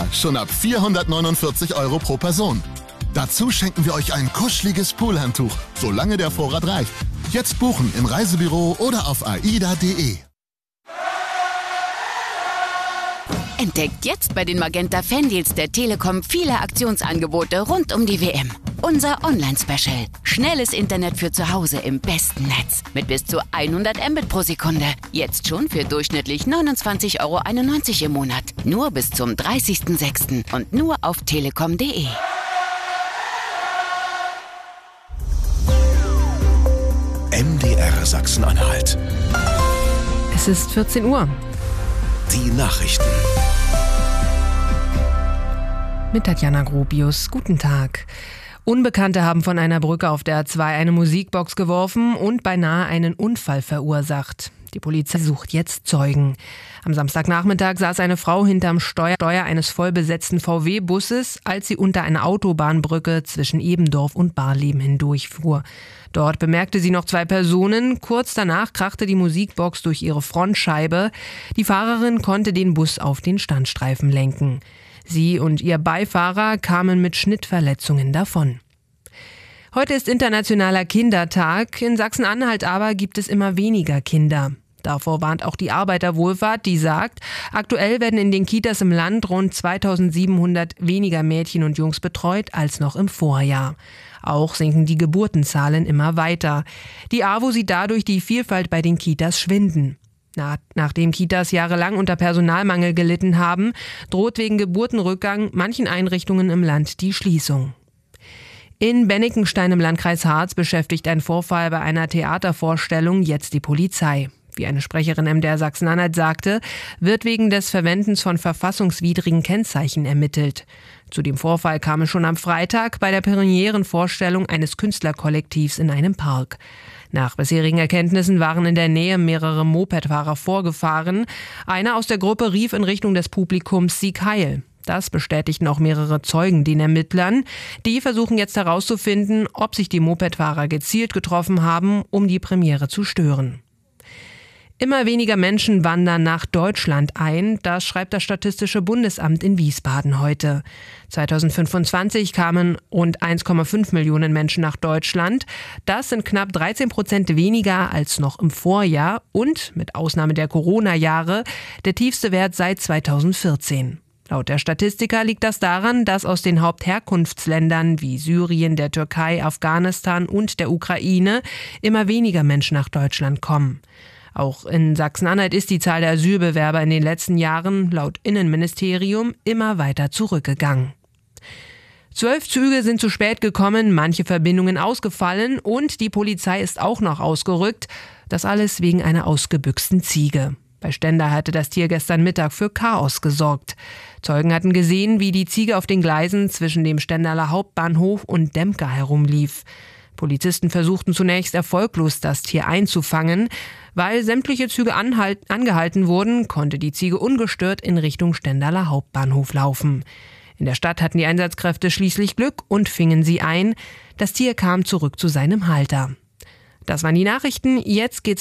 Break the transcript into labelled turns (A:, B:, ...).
A: schon ab 449 € pro Person. Dazu schenken wir euch ein kuscheliges Poolhandtuch, solange der Vorrat reicht. Jetzt buchen im Reisebüro oder auf aida.de.
B: Entdeckt jetzt bei den Magenta Fandeals der Telekom viele Aktionsangebote rund um die WM. Unser Online-Special. Schnelles Internet für zu Hause im besten Netz. Mit bis zu 100 Mbit pro Sekunde. Jetzt schon für durchschnittlich 29,91 € im Monat. Nur bis zum 30.06. und nur auf telekom.de.
C: MDR Sachsen-Anhalt.
D: Es ist 14 Uhr.
C: Die Nachrichten.
D: Mit Tatjana Gropius. Guten Tag. Unbekannte haben von einer Brücke auf der A2 eine Musikbox geworfen und beinahe einen Unfall verursacht. Die Polizei sucht jetzt Zeugen. Am Samstagnachmittag saß eine Frau hinterm Steuer eines vollbesetzten VW-Busses, als sie unter einer Autobahnbrücke zwischen Ebendorf und Barleben hindurchfuhr. Dort bemerkte sie noch 2 Personen. Kurz danach krachte die Musikbox durch ihre Frontscheibe. Die Fahrerin konnte den Bus auf den Standstreifen lenken. Sie und ihr Beifahrer kamen mit Schnittverletzungen davon. Heute ist Internationaler Kindertag. In Sachsen-Anhalt aber gibt es immer weniger Kinder. Davor warnt auch die Arbeiterwohlfahrt, die sagt, aktuell werden in den Kitas im Land rund 2700 weniger Mädchen und Jungs betreut als noch im Vorjahr. Auch sinken die Geburtenzahlen immer weiter. Die AWO sieht dadurch die Vielfalt bei den Kitas schwinden. Nachdem Kitas jahrelang unter Personalmangel gelitten haben, droht wegen Geburtenrückgang manchen Einrichtungen im Land die Schließung. In Bennikenstein im Landkreis Harz beschäftigt ein Vorfall bei einer Theatervorstellung jetzt die Polizei. Wie eine Sprecherin MDR Sachsen-Anhalt sagte, wird wegen des Verwendens von verfassungswidrigen Kennzeichen ermittelt. Zu dem Vorfall kam es schon am Freitag bei der Premierenvorstellung eines Künstlerkollektivs in einem Park. Nach bisherigen Erkenntnissen waren in der Nähe mehrere Mopedfahrer vorgefahren. Einer aus der Gruppe rief in Richtung des Publikums „Sieg Heil!". Das bestätigten auch mehrere Zeugen den Ermittlern. Die versuchen jetzt herauszufinden, ob sich die Mopedfahrer gezielt getroffen haben, um die Premiere zu stören. Immer weniger Menschen wandern nach Deutschland ein, das schreibt das Statistische Bundesamt in Wiesbaden heute. 2025 kamen rund 1,5 Millionen Menschen nach Deutschland. Das sind knapp 13% weniger als noch im Vorjahr und, mit Ausnahme der Corona-Jahre, der tiefste Wert seit 2014. Laut der Statistiker liegt das daran, dass aus den Hauptherkunftsländern wie Syrien, der Türkei, Afghanistan und der Ukraine immer weniger Menschen nach Deutschland kommen. Auch in Sachsen-Anhalt ist die Zahl der Asylbewerber in den letzten Jahren laut Innenministerium immer weiter zurückgegangen. 12 Züge sind zu spät gekommen, manche Verbindungen ausgefallen und die Polizei ist auch noch ausgerückt. Das alles wegen einer ausgebüxten Ziege. Bei Stendal hatte das Tier gestern Mittag für Chaos gesorgt. Zeugen hatten gesehen, wie die Ziege auf den Gleisen zwischen dem Stendaler Hauptbahnhof und Demka herumlief. Polizisten versuchten zunächst erfolglos, das Tier einzufangen. Weil sämtliche Züge angehalten wurden, konnte die Ziege ungestört in Richtung Stendaler Hauptbahnhof laufen. In der Stadt hatten die Einsatzkräfte schließlich Glück und fingen sie ein. Das Tier kam zurück zu seinem Halter. Das waren die Nachrichten. Jetzt geht's